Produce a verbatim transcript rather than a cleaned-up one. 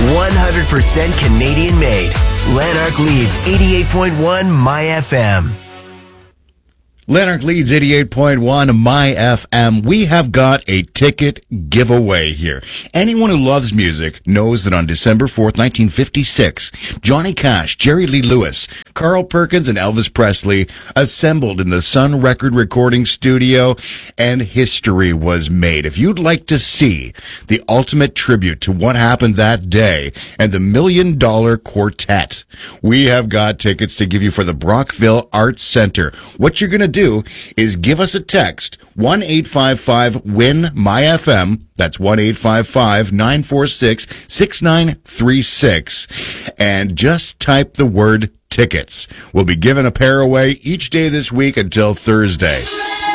one hundred percent Canadian made. Lanark leads eighty-eight point one My F M. Lanark leads eighty-eight point one My F M. We have got a ticket giveaway here. Anyone who loves music knows that on December fourth, nineteen fifty-six, Johnny Cash, Jerry Lee Lewis, Carl Perkins, and Elvis Presley assembled in the Sun Record recording studio, and history was made. If you'd like to see the ultimate tribute to what happened that day and the Million Dollar Quartet, we have got tickets to give you for the Brockville Arts Center. What you're going to do is give us a text, one eight five five win my F M. That's one eight five five nine four six six nine three six, and just type the word tickets. We'll be giving a pair away each day this week until Thursday.